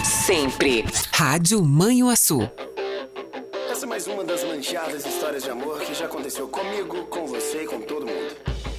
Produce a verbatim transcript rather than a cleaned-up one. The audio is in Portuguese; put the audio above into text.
sempre. Rádio Manhuaçu. Essa é mais uma das manchadas histórias de amor que já aconteceu comigo, com você e com todo mundo.